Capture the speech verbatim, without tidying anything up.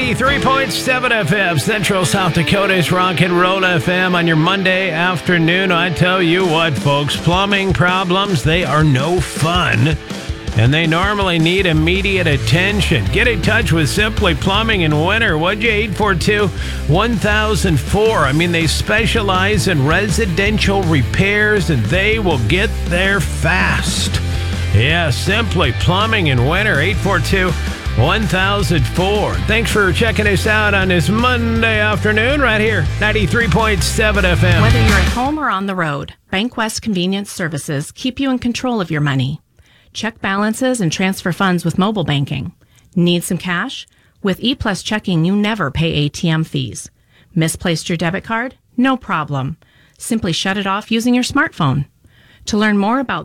ninety-three point seven F M, Central South Dakota's Rock and Roll F M on your Monday afternoon. I tell you what, folks, plumbing problems, they are no fun, and they normally need immediate attention. Get in touch with Simply Plumbing in Winter, would you? eight four two, one thousand four. I mean, they specialize in residential repairs, and they will get there fast. Yeah, Simply Plumbing in Winter, eight four two, one thousand four. Thanks for checking us out on this Monday afternoon right here, ninety-three point seven F M. Whether you're at home or on the road, Bank West Convenience Services keep you in control of your money. Check balances and transfer funds with mobile banking. Need some cash? With ePlus Checking, you never pay A T M fees. Misplaced your debit card? No problem. Simply shut it off using your smartphone. To learn more about